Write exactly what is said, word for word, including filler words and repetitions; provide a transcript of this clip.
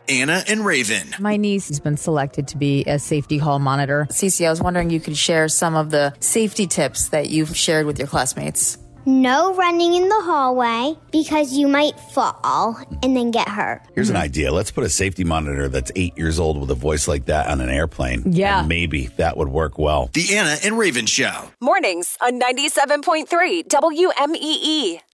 Anna and Raven. My niece has been selected to be a safety hall monitor. Cece, I was wondering you could share some of the safety tips that you've shared with your classmates. No running in the hallway because you might fall and then get hurt. Here's an idea. Let's put a safety monitor that's eight years old with a voice like that on an airplane. Yeah. And maybe that would work well. The Anna and Raven Show. Mornings on ninety-seven point three W M E E.